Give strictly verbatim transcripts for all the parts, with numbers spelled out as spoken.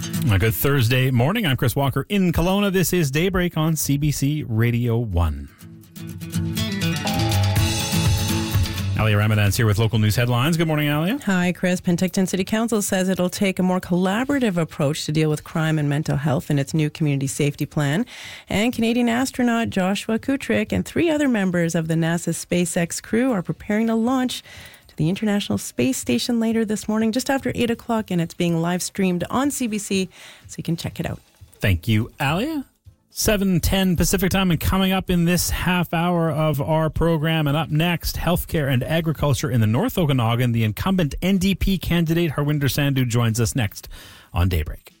A good Thursday morning. I'm Chris Walker in Kelowna. This is Daybreak on C B C Radio one. Alia Ramadan's here with local news headlines. Good morning, Alia. Hi, Chris. Penticton City Council says it'll take a more collaborative approach to deal with crime and mental health in its new community safety plan. And Canadian astronaut Joshua Kutrick and three other members of the NASA SpaceX crew are preparing to launch to the International Space Station later this morning, just after eight o'clock, and it's being live streamed on C B C, so you can check it out. Thank you, Alia. seven ten Pacific time, and coming up in this half hour of our program, and up next, healthcare and agriculture in the North Okanagan. The incumbent N D P candidate Harwinder Sandhu joins us next on Daybreak.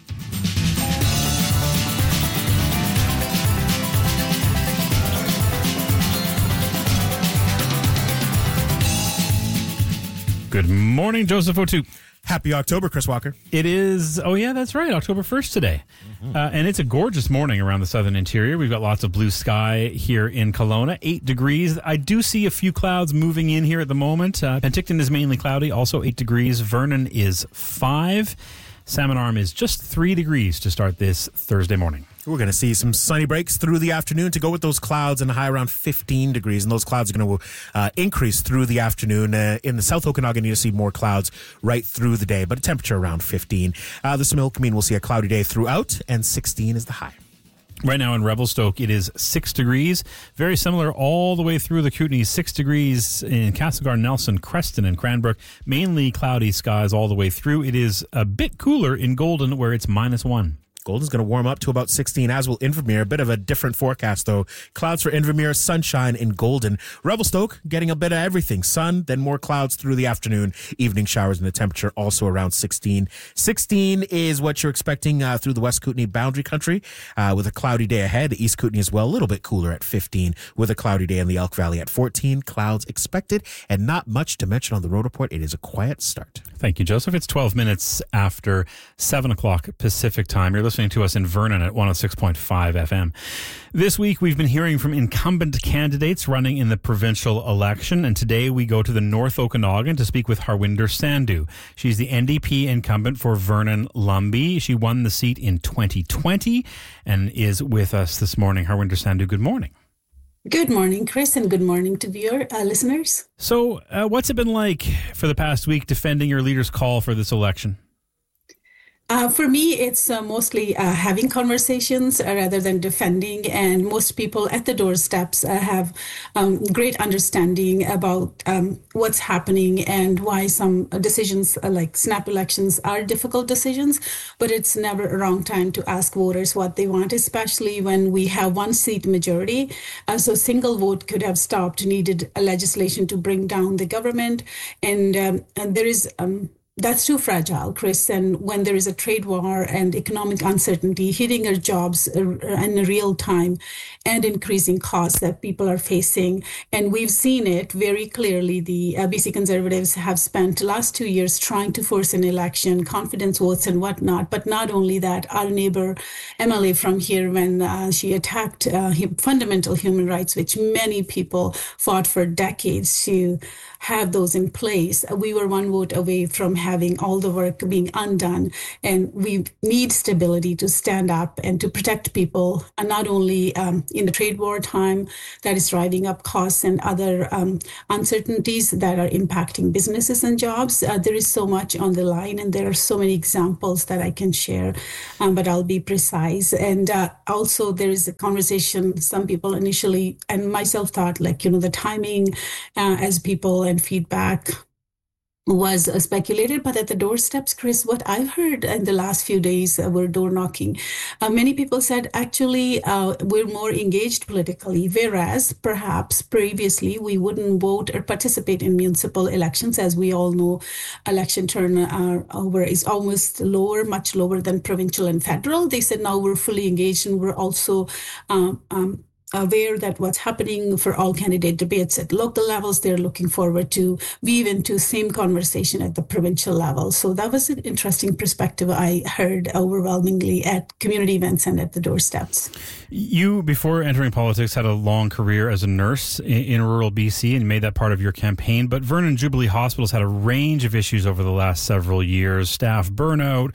Good morning, Joseph O'Toole. Happy October, Chris Walker. It is, oh yeah, that's right, October first today. Mm-hmm. Uh, and it's a gorgeous morning around the southern interior. We've got lots of blue sky here in Kelowna, eight degrees. I do see a few clouds moving in here at the moment. Uh, Penticton is mainly cloudy, also eight degrees. Vernon is five. Salmon Arm is just three degrees to start this Thursday morning. We're going to see some sunny breaks through the afternoon to go with those clouds and a high around fifteen degrees. And those clouds are going to uh, increase through the afternoon. Uh, in the South Okanagan, you'll see more clouds right through the day, but a temperature around fifteen. Uh, the Similkameen will see a cloudy day throughout, and sixteen is the high. Right now in Revelstoke, it is six degrees. Very similar all the way through the Kootenays. Six degrees in Castlegar, Nelson, Creston, and Cranbrook. Mainly cloudy skies all the way through. It is a bit cooler in Golden, where it's minus one. Golden's going to warm up to about sixteen, as will Invermere. A bit of a different forecast, though. Clouds for Invermere, sunshine in Golden. Revelstoke getting a bit of everything. Sun, then more clouds through the afternoon. Evening showers, and the temperature also around sixteen. sixteen is what you're expecting uh, through the West Kootenay boundary country, uh, with a cloudy day ahead. East Kootenay as well, a little bit cooler at fifteen, with a cloudy day in the Elk Valley at fourteen. Clouds expected, and not much to mention on the road report. It is a quiet start. Thank you, Joseph. It's twelve minutes after seven o'clock Pacific time. You're listening to us in Vernon at one oh six point five F M. This week, we've been hearing from incumbent candidates running in the provincial election, and today we go to the North Okanagan to speak with Harwinder Sandhu. She's the N D P incumbent for Vernon-Lumby. She won the seat in twenty twenty and is with us this morning. Harwinder Sandhu, good morning. Good morning, Chris, and good morning to viewer uh, listeners. So, uh, what's it been like for the past week defending your leader's call for this election? Uh, for me, it's uh, mostly uh, having conversations uh, rather than defending. And most people at the doorsteps uh, have um, great understanding about um, what's happening and why some decisions uh, like snap elections are difficult decisions. But it's never a wrong time to ask voters what they want, especially when we have one seat majority. Uh, so single vote could have stopped needed legislation to bring down the government. And, um, and there is... Um, That's too fragile, Chris. And when there is a trade war and economic uncertainty hitting our jobs in real time and increasing costs that people are facing, and we've seen it very clearly, the uh, B C Conservatives have spent the last two years trying to force an election, confidence votes and whatnot. But not only that, our neighbor M L A from here, when uh, she attacked uh, fundamental human rights, which many people fought for decades to have those in place, we were one vote away from having all the work being undone. And we need stability to stand up and to protect people, and not only um, in the trade war time that is driving up costs and other um, uncertainties that are impacting businesses and jobs. Uh, there is so much on the line, and there are so many examples that I can share, um, but I'll be precise. And uh, also there is a conversation, some people initially, and myself thought like, you know, the timing uh, as people and feedback was uh, speculated, but at the doorsteps, Chris, what I've heard in the last few days uh, were door knocking. Uh, many people said, actually, uh, we're more engaged politically, whereas perhaps previously we wouldn't vote or participate in municipal elections. As we all know, election turnover is almost lower, much lower than provincial and federal. They said now we're fully engaged, and we're also um, um, aware that what's happening for all candidate debates at local levels, they're looking forward to weave into same conversation at the provincial level. So that was an interesting perspective I heard overwhelmingly at community events and at the doorsteps. You, before entering politics, had a long career as a nurse in, in rural B C and made that part of your campaign. But Vernon Jubilee Hospital's had a range of issues over the last several years: staff burnout,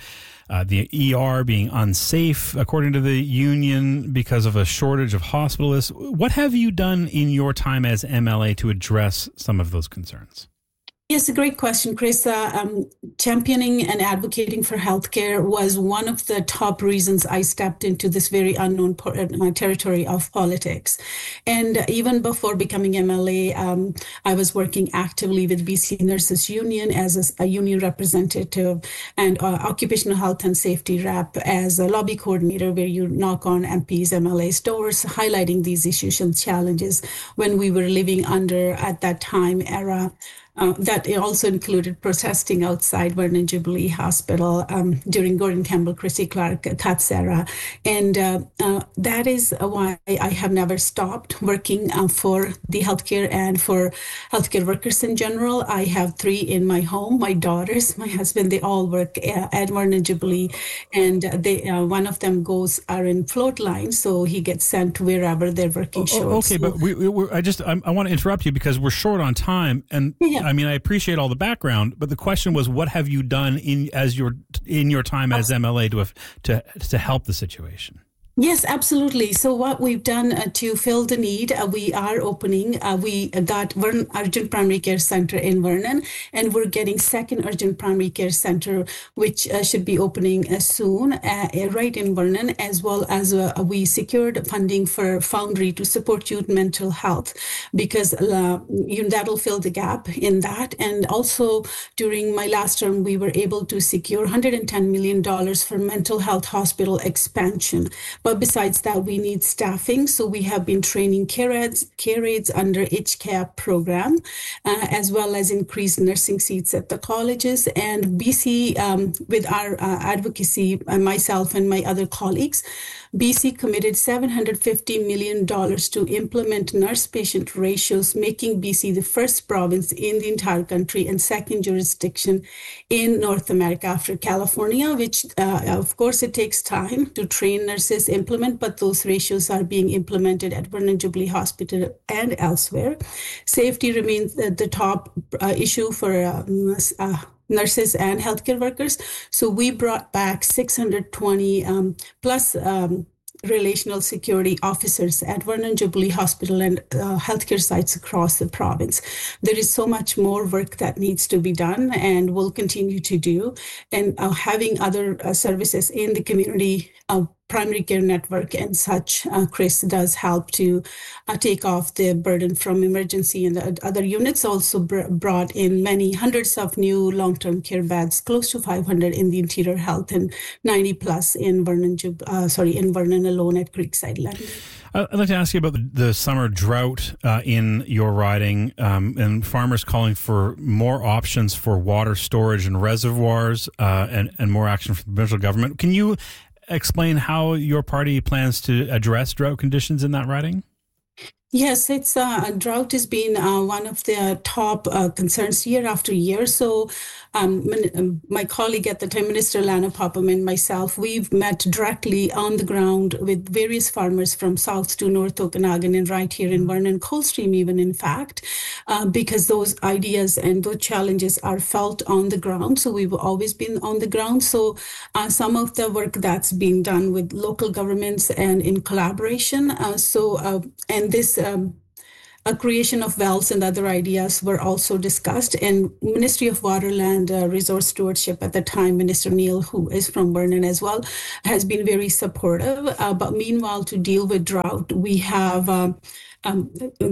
uh, the E R being unsafe, according to the union, because of a shortage of hospitalists. What have you done in your time as M L A to address some of those concerns? Yes, a great question, Chris. Uh, um, championing and advocating for healthcare was one of the top reasons I stepped into this very unknown po- uh, territory of politics. And even before becoming M L A, um, I was working actively with B C Nurses Union as a, a union representative and uh, occupational health and safety rep as a lobby coordinator, where you knock on M Ps, M L As doors, highlighting these issues and challenges when we were living under, at that time, era. Uh, that also included protesting outside Vernon Jubilee Hospital um, during Gordon Campbell, Christy Clark, Cuts era. And uh, uh, that is why I have never stopped working uh, for the healthcare and for healthcare workers in general. I have three in my home, my daughters, my husband, they all work at Vernon Jubilee. And they, uh, one of them goes are in float line, so he gets sent to wherever they're working oh, short. Okay, so, but we, we, I just, I, I want to interrupt you because we're short on time. And yeah. I mean, I appreciate all the background, but the question was, what have you done in as your in your time as M L A to to to help the situation? Yes, absolutely. So what we've done uh, to fill the need, uh, we are opening, uh, we got Vernon Urgent Primary Care Center in Vernon, and we're getting second Urgent Primary Care Center, which uh, should be opening uh, soon, uh, right in Vernon, as well as uh, we secured funding for Foundry to support youth mental health, because uh, you know, that'll fill the gap in that. And also during my last term, we were able to secure one hundred ten million dollars for mental health hospital expansion. But besides that, we need staffing. So we have been training care aides, care aides under H C A P program, uh, as well as increased nursing seats at the colleges. And B C, um, with our uh, advocacy, uh, myself and my other colleagues, B C committed seven hundred fifty million dollars to implement nurse-patient ratios, making B C the first province in the entire country and second jurisdiction in North America after California, which, uh, of course, it takes time to train nurses, implement, but those ratios are being implemented at Vernon Jubilee Hospital and elsewhere. Safety remains the, the top uh, issue for um, uh, nurses and healthcare workers. So we brought back six hundred twenty um, plus um, relational security officers at Vernon Jubilee Hospital and uh, healthcare sites across the province. There is so much more work that needs to be done and will continue to do. And uh, having other uh, services in the community uh, primary care network and such, uh, Chris, does help to uh, take off the burden from emergency, and the other units also br- brought in many hundreds of new long-term care beds, close to five hundred in the interior health and ninety plus in Vernon, uh, sorry, in Vernon alone at Creekside Landing. I'd like to ask you about the, the summer drought uh, in your riding, um, and farmers calling for more options for water storage and reservoirs, uh, and, and more action from the provincial government. Can you explain how your party plans to address drought conditions in that riding? Yes, it's uh, drought has been uh, one of the top uh, concerns year after year. So um, my colleague at the time, Minister Lana Popham, and myself, we've met directly on the ground with various farmers from South to North Okanagan and right here in Vernon, Coldstream even, in fact, uh, because those ideas and those challenges are felt on the ground. So we've always been on the ground. So uh, some of the work that's being done with local governments and in collaboration. Uh, so, uh, and this Um, a creation of wells and other ideas were also discussed. And Ministry of Water, Land, uh, Resource Stewardship at the time, Minister Neil, who is from Vernon as well, has been very supportive. Uh, but meanwhile, to deal with drought, we have um, um,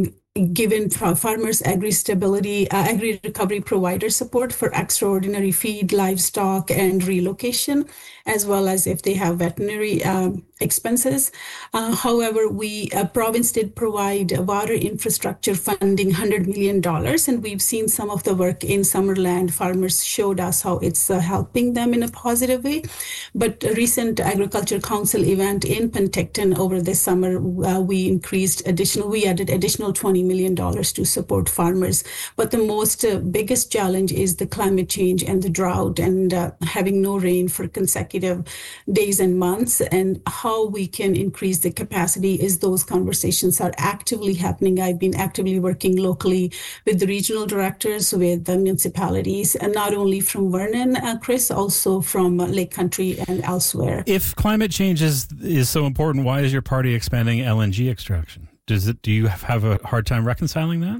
given farmers agri-stability, uh, agri-recovery provider support for extraordinary feed, livestock, and relocation, as well as if they have veterinary um, expenses. Uh, however, we, uh, province did provide water infrastructure funding one hundred million dollars, and we've seen some of the work in Summerland. Farmers showed us how it's uh, helping them in a positive way. But a recent Agriculture Council event in Penticton over this summer, uh, we increased additional, we added additional twenty million dollars to support farmers. But the most uh, biggest challenge is the climate change and the drought and uh, having no rain for consecutive days and months. And how we can increase the capacity is those conversations are actively happening. I've been actively working locally with the regional directors, with the municipalities, and not only from Vernon, uh, Chris, also from uh, Lake Country and elsewhere. If climate change is, is so important, why is your party expanding L N G extraction? Does it? Do you have a hard time reconciling that?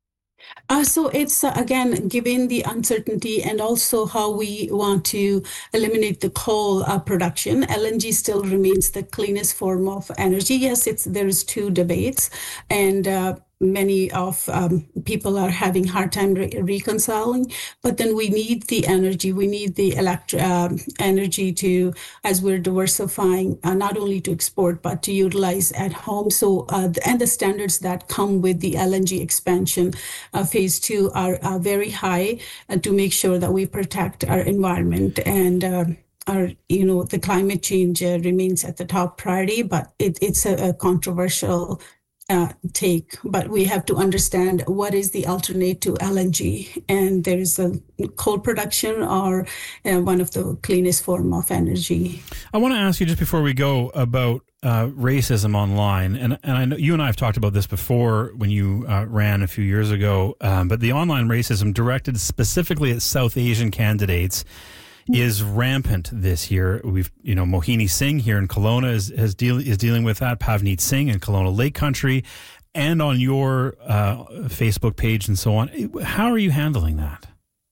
Uh, so it's, uh, again, given the uncertainty and also how we want to eliminate the coal uh, production, L N G still remains the cleanest form of energy. Yes, it's there's two debates, and uh, many of um, people are having hard time re- reconciling, but then we need the energy, we need the elect- uh, energy to, as we're diversifying, uh, not only to export, but to utilize at home. So, uh, the, and the standards that come with the L N G expansion uh, phase two are uh, very high uh, to make sure that we protect our environment and uh, our, you know, the climate change uh, remains at the top priority, but it, it's a, a controversial Uh, take, but we have to understand what is the alternate to L N G, and there is a coal production or uh, one of the cleanest form of energy. I want to ask you just before we go about uh, racism online, and and I know you and I have talked about this before when you uh, ran a few years ago, um, but the online racism directed specifically at South Asian candidates is rampant this year. We've, you know, Mohini Singh here in Kelowna is has deal, is dealing with that. Pavneet Singh in Kelowna Lake Country, and on your uh, Facebook page and so on. How are you handling that?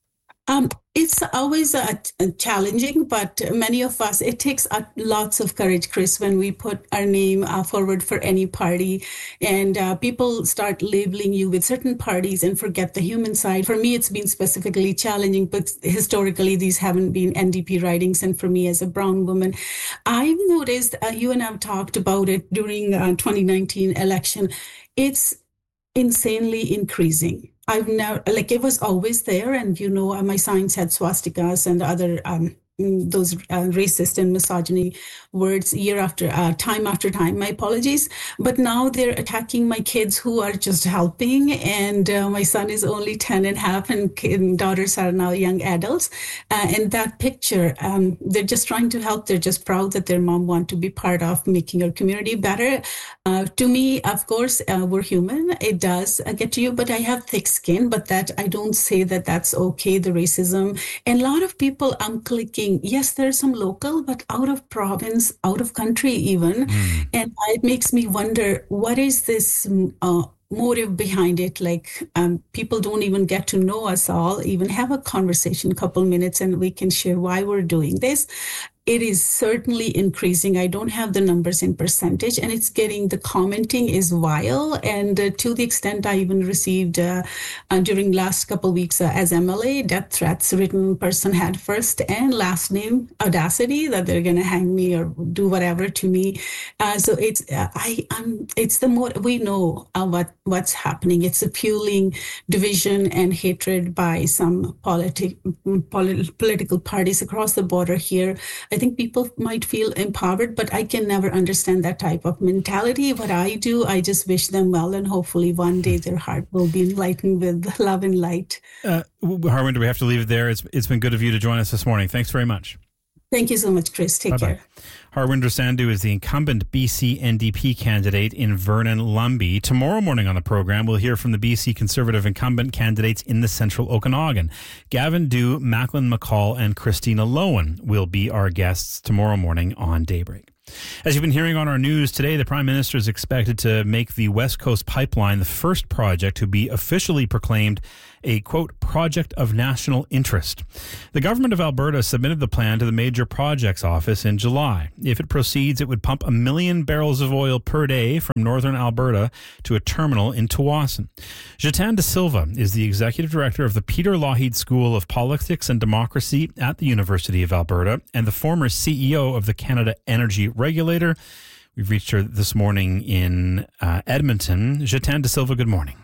Um, it's always uh, challenging, but many of us, it takes uh, lots of courage, Chris, when we put our name uh, forward for any party and uh, people start labeling you with certain parties and forget the human side. For me, it's been specifically challenging, but historically, these haven't been N D P ridings. And for me as a brown woman, I've noticed, uh, you and I have talked about it during uh, twenty nineteen election, it's insanely increasing. I've never, like, it was always there. And, you know, my signs had swastikas and other, um, those uh, racist and misogyny words year after uh, time after time. My apologies. But now they're attacking my kids who are just helping. And uh, my son is only ten and a half and, and daughters are now young adults. Uh, and that picture, um, they're just trying to help. They're just proud that their mom want to be part of making our community better. Uh, to me, of course, uh, we're human. It does uh, get to you, but I have thick skin, but that I don't say that that's okay, the racism. And a lot of people I'm clicking, yes, there's some local, but out of province, out of country even. Mm. And it makes me wonder, what is this uh, motive behind it? Like um, people don't even get to know us all, even have a conversation, couple minutes, and we can share why we're doing this. It is certainly increasing. I don't have the numbers in percentage, and it's getting, the commenting is vile. And uh, to the extent I even received uh, uh, during last couple of weeks uh, as M L A, death threats written person had first and last name audacity that they're going to hang me or do whatever to me. Uh, so it's uh, I um it's the more we know uh, what what's happening. It's a fueling division and hatred by some politi- polit- political parties across the border here. I think people might feel empowered, but I can never understand that type of mentality. What I do, I just wish them well, and hopefully one day their heart will be enlightened with love and light. Uh, Harwinder, we have to leave it there. It's It's been good of you to join us this morning. Thanks very much. Thank you so much, Chris. Take Bye-bye. care. Harwinder Sandhu is the incumbent B C N D P candidate in Vernon-Lumby. Tomorrow morning on the program, we'll hear from the B C Conservative incumbent candidates in the Central Okanagan. Gavin Dew, Macklin McCall, and Christina Lowen will be our guests tomorrow morning on Daybreak. As you've been hearing on our news today, the Prime Minister is expected to make the West Coast Pipeline the first project to be officially proclaimed a, quote, project of national interest. The government of Alberta submitted the plan to the Major Projects Office in July. If it proceeds, it would pump a million barrels of oil per day from northern Alberta to a terminal in Tsawwassen. Jatan De Silva is the Executive Director of the Peter Lougheed School of Politics and Democracy at the University of Alberta and the former C E O of the Canada Energy Regulator. We've reached her this morning in uh, Edmonton. Jatan De Silva, good morning.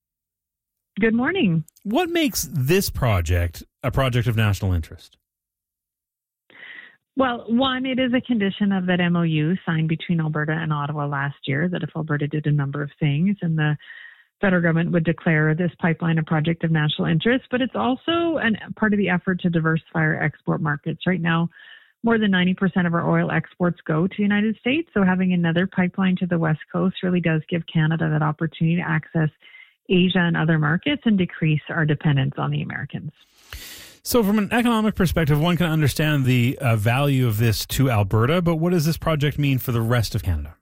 Good morning. What makes this project a project of national interest? Well, one, it is a condition of that M O U signed between Alberta and Ottawa last year that if Alberta did a number of things, and the federal government would declare this pipeline a project of national interest, but it's also an, part of the effort to diversify our export markets. Right now, more than ninety percent of our oil exports go to the United States, so having another pipeline to the West Coast really does give Canada that opportunity to access Asia and other markets and decrease our dependence on the Americans. So from an economic perspective, one can understand the uh, value of this to Alberta, but what does this project mean for the rest of Canada?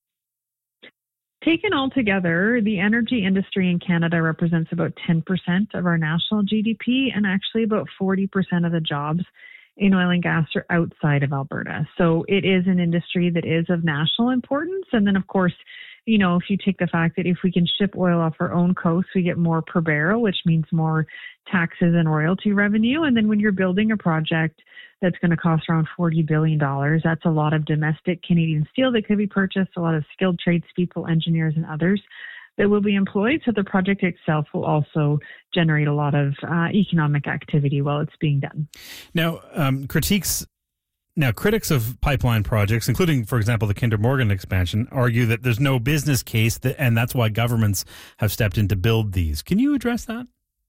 Taken all together, the energy industry in Canada represents about ten percent of our national G D P, and actually about forty percent of the jobs in oil and gas are outside of Alberta. So it is an industry that is of national importance. And then, of course, you know, if you take the fact that if we can ship oil off our own coast, we get more per barrel, which means more taxes and royalty revenue. And then when you're building a project that's going to cost around forty billion dollars, that's a lot of domestic Canadian steel that could be purchased, a lot of skilled tradespeople, engineers, and others that will be employed. So the project itself will also generate a lot of uh, economic activity while it's being done. Now, um, critiques Now, critics of pipeline projects, including, for example, the Kinder Morgan expansion, argue that there's no business case, that, and that's why governments have stepped in to build these. Can you address that?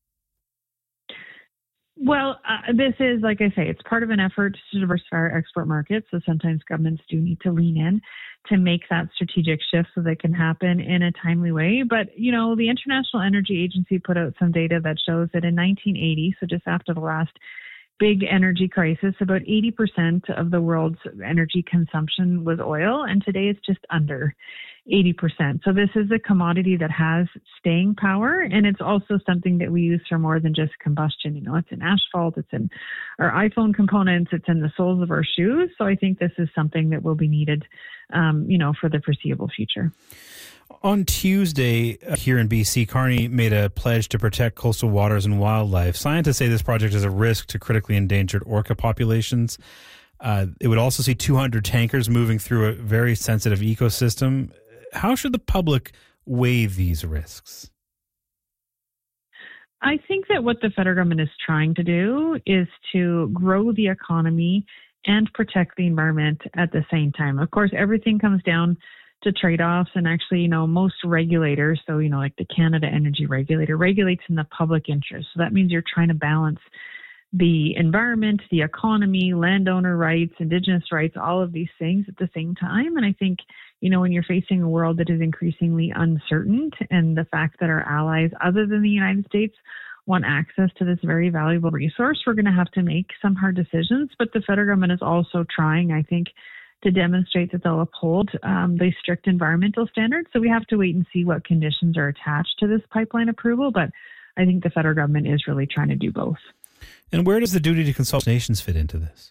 Well, uh, this is, like I say, it's part of an effort to diversify our export markets. So sometimes governments do need to lean in to make that strategic shift so that it can happen in a timely way. But, you know, the International Energy Agency put out some data that shows that in nineteen eighty, so just after the last big energy crisis, about eighty percent of the world's energy consumption was oil, and today it's just under eighty percent. So this is a commodity that has staying power, and it's also something that we use for more than just combustion. You know, it's in asphalt, it's in our iPhone components, it's in the soles of our shoes. So I think this is something that will be needed, um, you know, for the foreseeable future. On Tuesday, uh, here in B C, Carney made a pledge to protect coastal waters and wildlife. Scientists say this project is a risk to critically endangered orca populations. Uh, it would also see two hundred tankers moving through a very sensitive ecosystem. How should the public weigh these risks? I think that what the federal government is trying to do is to grow the economy and protect the environment at the same time. Of course, everything comes down to trade-offs, and actually, you know, most regulators, so, you know, like the Canada Energy Regulator, regulates in the public interest. So that means you're trying to balance the environment, the economy, landowner rights, Indigenous rights, all of these things at the same time. And I think, you know, when you're facing a world that is increasingly uncertain, and the fact that our allies other than the United States want access to this very valuable resource, we're going to have to make some hard decisions. But the federal government is also trying, I think, to demonstrate that they'll uphold um, the strict environmental standards. So we have to wait and see what conditions are attached to this pipeline approval. But I think the federal government is really trying to do both. And where does the duty to consult nations fit into this?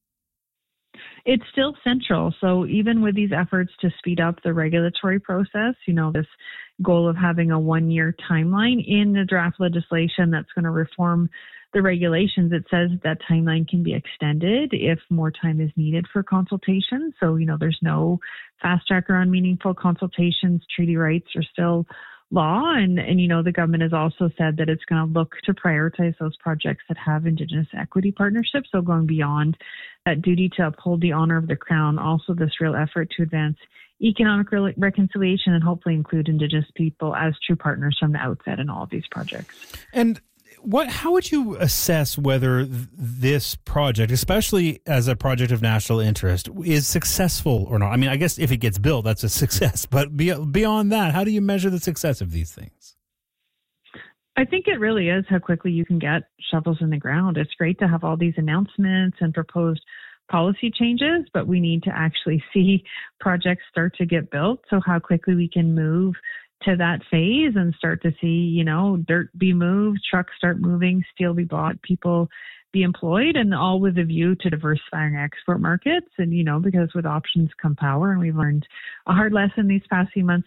It's still central. So even with these efforts to speed up the regulatory process, you know, this goal of having a one-year timeline in the draft legislation that's going to reform the regulations, it says that timeline can be extended if more time is needed for consultation. So, you know, there's no fast track around meaningful consultations. Treaty rights are still law. And, and, you know, the government has also said that it's going to look to prioritize those projects that have Indigenous equity partnerships. So going beyond that duty to uphold the honor of the Crown, also this real effort to advance economic re- reconciliation and hopefully include Indigenous people as true partners from the outset in all of these projects. And what? How would you assess whether th- this project, especially as a project of national interest, is successful or not? I mean, I guess if it gets built, that's a success. But be- beyond that, how do you measure the success of these things? I think it really is how quickly you can get shovels in the ground. It's great to have all these announcements and proposed policy changes, but we need to actually see projects start to get built. So how quickly we can move to that phase and start to see, you know, dirt be moved, trucks start moving, steel be bought, people be employed, and all with a view to diversifying export markets. And, you know, because with options come power, and we've learned a hard lesson these past few months